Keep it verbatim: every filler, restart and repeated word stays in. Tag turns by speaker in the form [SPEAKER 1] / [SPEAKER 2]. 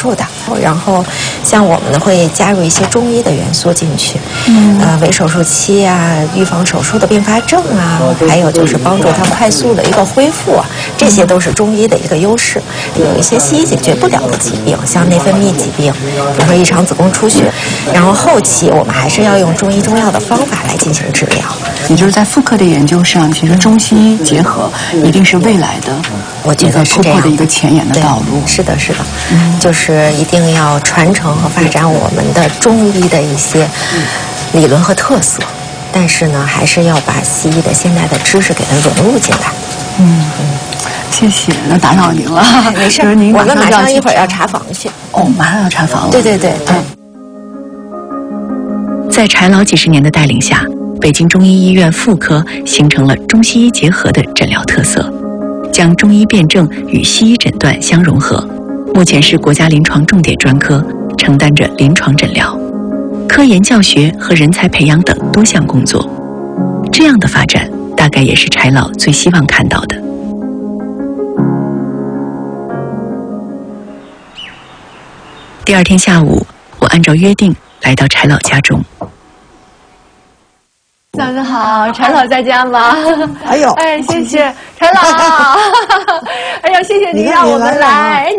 [SPEAKER 1] 术的。然后像我们呢会加入一些中医的元素进去，嗯，呃，围手术期啊，预防手术的并发症啊，还有就是帮助它快速的一个恢复啊，这些都是中医的一个优势。有一些西医解决不了的疾病，像内分泌疾病，比如说异常子宫出血，然后后期我们还是要用中医中药的方法来进行治疗。
[SPEAKER 2] 也就是在妇科的研究上，其实中西医结合一定是未来的，
[SPEAKER 1] 我觉得是这样
[SPEAKER 2] 的一个前沿的道路。
[SPEAKER 1] 是的，是的，嗯，就是一定要传承和发展我们的中医的一些理论和特色，但是呢，还是要把西医的现代的知识给它融入进来。
[SPEAKER 2] 嗯嗯，谢谢，那打扰您了。
[SPEAKER 1] 没事，
[SPEAKER 2] 您
[SPEAKER 1] 我们马上一会儿要查房去。
[SPEAKER 2] 哦，马上要查房了。
[SPEAKER 1] 对对对对。
[SPEAKER 3] 在柴老几十年的带领下，北京中医医院妇科形成了中西医结合的诊疗特色，将中医辨证与西医诊断相融合。目前是国家临床重点专科，承担着临床诊疗、科研教学和人才培养等多项工作。这样的发展，大概也是柴老最希望看到的。第二天下午，我按照约定来到柴老家中。
[SPEAKER 4] 早上好，柴老在家吗？
[SPEAKER 5] 哎呦，
[SPEAKER 4] 哎，谢谢柴老。哎呀，谢谢您让我们来。